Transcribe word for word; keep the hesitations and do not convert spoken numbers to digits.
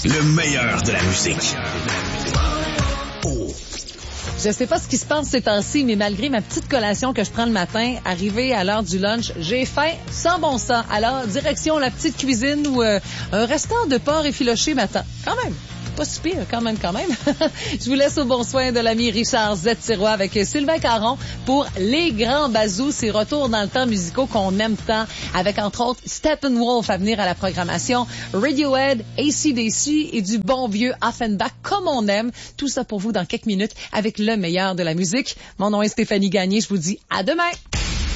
Le meilleur de la musique. Oh. Je sais pas ce qui se passe ces temps-ci, mais malgré ma petite collation que je prends le matin, arrivé à l'heure du lunch, j'ai faim sans bon sens. Alors, direction la petite cuisine où euh, un restant de porc effiloché m'attend. Quand même. Pas si pire, quand même, quand même. Je vous laisse au bon soin de l'ami Richard Z-Tirois avec Sylvain Caron pour Les Grands Bazous, ces retours dans le temps musicaux qu'on aime tant, avec entre autres Steppenwolf à venir à la programmation, Radiohead, A C D C et du bon vieux Offenbach comme on aime. Tout ça pour vous dans quelques minutes avec le meilleur de la musique. Mon nom est Stéphanie Gagné, je vous dis à demain!